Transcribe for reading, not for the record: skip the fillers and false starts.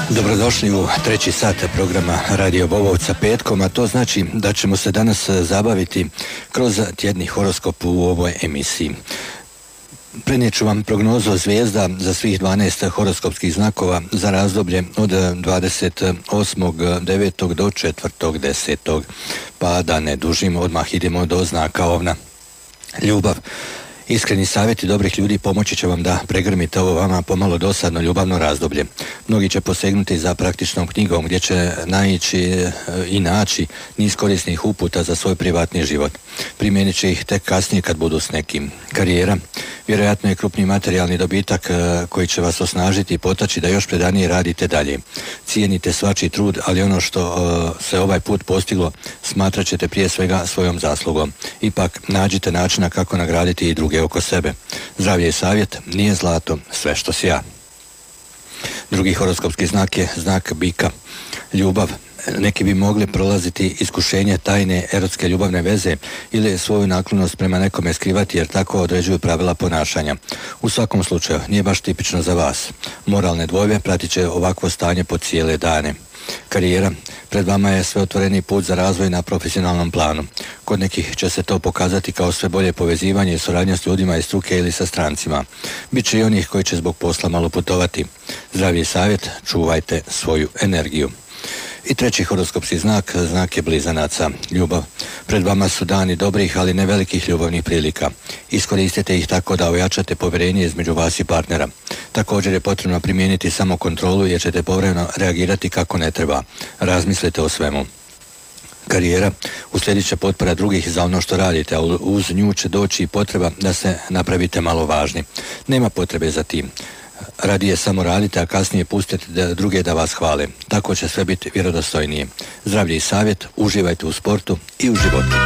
Dobrodošli u treći sat programa Radio Bobovca petkom, a to znači da ćemo se danas zabaviti kroz tjedni horoskop u ovoj emisiji. Prenijet ću vam prognozu zvijezda za svih 12 horoskopskih znakova za razdoblje od 28.9. do 4.10. Pa da ne dužim, odmah idemo do znaka Ovna. Ljubav. Iskreni savjeti dobrih ljudi pomoći će vam da pregrmite ovo vama pomalo dosadno ljubavno razdoblje. Mnogi će posegnuti za praktičnom knjigom gdje će naći niz korisnih uputa za svoj privatni život. Primijenit će ih tek kasnije kad budu s nekim. Karijera. Vjerojatno je krupni materijalni dobitak koji će vas osnažiti i potaći da još predanije radite dalje. Cijenite svačiji trud, ali ono što se ovaj put postiglo smatrat ćete prije svega svojom zaslugom. Ipak nađite načina kako nagraditi i druge oko sebe. Zdravlje i savjet, nije zlato sve što sja. Drugi horoskopski znak je znak bika. Ljubav. Neki bi mogli prolaziti iskušenje tajne erotske ljubavne veze ili svoju naklonost prema nekome skrivati jer tako određuju pravila ponašanja. U svakom slučaju nije baš tipično za vas. Moralne dvojbe pratit će ovakvo stanje po cijele dane. Karijera. Pred vama je sve otvoreni put za razvoj na profesionalnom planu. Kod nekih će se to pokazati kao sve bolje povezivanje i suradnja s ljudima iz struke ili sa strancima. Biće i onih koji će zbog posla malo putovati. Zdravlje i savjet, čuvajte svoju energiju. I treći horoskopski znak je blizanaca. Ljubav. Pred vama su dani dobrih, ali ne velikih ljubavnih prilika. Iskoristite ih tako da ojačate povjerenje između vas i partnera. Također je potrebno primijeniti samo kontrolu jer ćete povremeno reagirati kako ne treba. Razmislite o svemu. Karijera. Uslijedit će potpora drugih za ono što radite, a uz nju će doći i potreba da se napravite malo važni. Nema potrebe za tim. Radije samo radite, a kasnije pustite druge da vas hvale. Tako će sve biti vjerodostojnije. Zdravlje i savjet, uživajte u sportu i u životu.